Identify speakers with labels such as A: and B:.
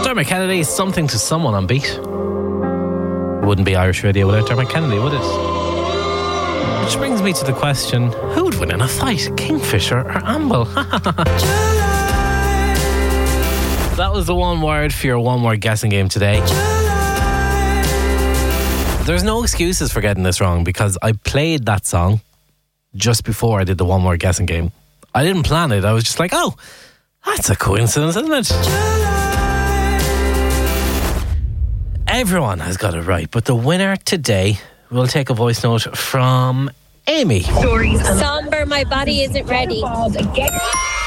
A: Dermot Kennedy, Something to Someone on Beat. Wouldn't be Irish radio without Dermot Kennedy, would it? Which brings me to the question, who would win in a fight, Kingfisher or Amble? That was the one word for your one word guessing game today. There's no excuses for getting this wrong because I played that song just before I did the one word guessing game. I didn't plan it. I was just like, oh, that's a coincidence, isn't it? Everyone has got it right, but the winner today will take a voice note from Amy.
B: Somber, my body isn't ready.